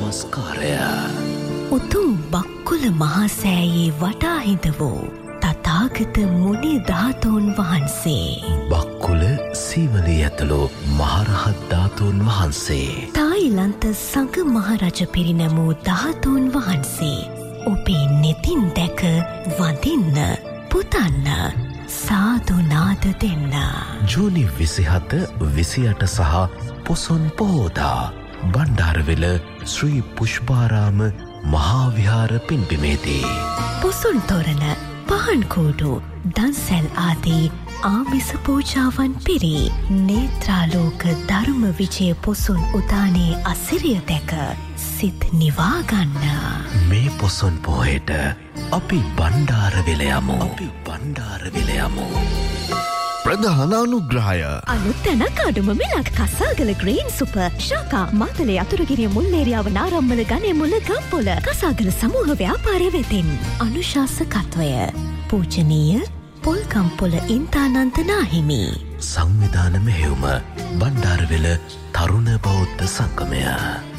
නමස්කාරය. උතුම් බක්කුල මහසෑයේ වටා හිඳ වූ තථාගත මුනි ධාතුන් වහන්සේ. බක්කුල සීවලී ඇතුළු මහරහත් ධාතුන් වහන්සේ. තායිලන්ත සංඝ මහරජ පිරිනැමූ ධාතුන් වහන්සේ. ඔබේ නෙතින් දැක වඳින්න පුතන්න සාදුනාද දෙන්න. ජූනි 27, 28 සහ පොසොන් පොහෝදා බණ්ඩාරවෙල ශ්‍රී පුෂ්පාරාම මහාවිහාර පින්බිමේදී පොසොන් තොරණ පහන් කූඩු දන්සැල් ආදී ආමිස පූජාවන් පිරී නේත්‍රාලෝක ධර්ම විජය පොසොන් උදානයේ අසිරිය දැක සිත් නිවාගන්න. මේ පොසොන් පොහේට අපි බණ්ඩාරවෙල යමු. ප්‍රධාන අනුග්‍රහය අලුත් තැනක් අඩුම මිලක් කසාගල ග්‍රීන් සුපර් ශාකා මාතලේ අතුරුගිරිය මුල්ලේරියාව නාරම්මල ගනේ මුල ගම්පොල කසාගල සමූහ ව්‍යාපාරය වෙතින් අනුශාසකත්වය පූජනීය පොල්ගම්පොල ඉන්තානන්ත නාහිමි. සංවිධාන මෙහෙයුම බණ්ඩාරවෙල තරුණ බෞද්ධ සංගමය.